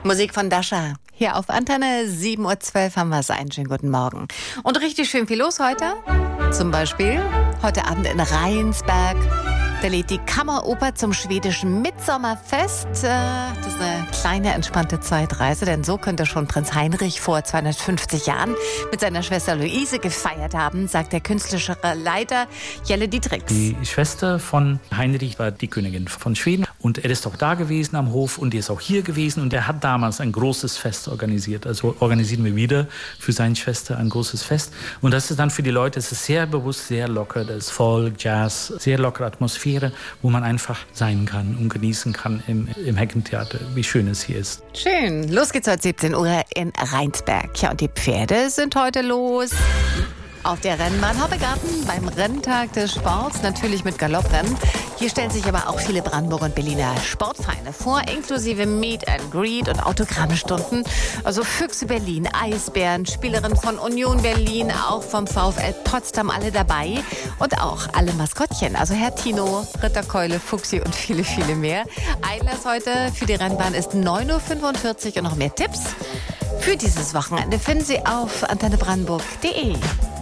Musik von Dasha. Hier auf Antenne 7.12 Uhr haben wir es. Einen schönen guten Morgen. Und richtig schön viel los heute. Zum Beispiel heute Abend in Rheinsberg. Da lädt die Kammeroper zum schwedischen Mitsommerfest. Das ist eine kleine, entspannte Zeitreise, denn so könnte schon Prinz Heinrich vor 250 Jahren mit seiner Schwester Luise gefeiert haben, sagt der künstlerische Leiter Jelle Dietrichs. Die Schwester von Heinrich war die Königin von Schweden und er ist auch da gewesen am Hof und er ist auch hier gewesen und er hat damals ein großes Fest organisiert. Also organisieren wir wieder für seine Schwester ein großes Fest und das ist dann für die Leute, es ist sehr bewusst, sehr locker, das ist Folk, Jazz, sehr lockere Atmosphäre, wo man einfach sein kann und genießen kann im Heckentheater, wie schön es hier ist. Schön. Los geht's heute 17 Uhr in Rheinsberg. Ja, und die Pferde sind heute los. Auf der Rennbahn Hoppegarten beim Renntag des Sports, natürlich mit Galopprennen. Hier stellen sich aber auch viele Brandenburg- und Berliner Sportvereine vor, inklusive Meet and Greet und Autogrammstunden. Also Füchse Berlin, Eisbären, Spielerinnen von Union Berlin, auch vom VfL Potsdam, alle dabei. Und auch alle Maskottchen, also Herr Tino, Ritterkeule, Fuchsi und viele, viele mehr. Einlass heute für die Rennbahn ist 9.45 Uhr und noch mehr Tipps für dieses Wochenende finden Sie auf antennebrandenburg.de.